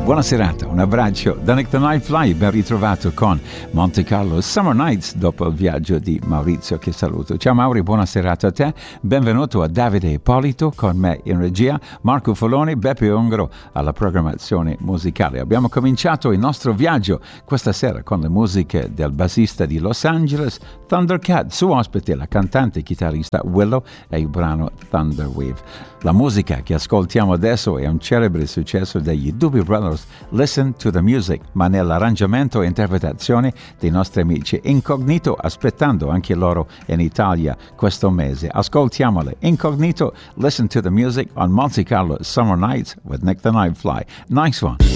Buona serata, un abbraccio da Nick the Nightfly, ben ritrovato con Monte Carlo Summer Nights dopo il viaggio di Maurizio, che saluto. Ciao Mauri, buona serata a te, benvenuto a Davide Ippolito con me in regia, Marco Foloni, Beppe Ongaro alla programmazione musicale. Abbiamo cominciato il nostro viaggio questa sera con le musiche del bassista di Los Angeles, Thundercat, suo ospite la cantante e chitarrista Willow e il brano Thunderwave. La musica che ascoltiamo adesso è un celebre successo degli Doobie Brothers, Listen to the Music, ma nell'arrangiamento e interpretazione dei nostri amici Incognito, aspettando anche loro in Italia questo mese. Ascoltiamole. Incognito, Listen to the Music on Monte Carlo Summer Nights with Nick the Nightfly. Nice one.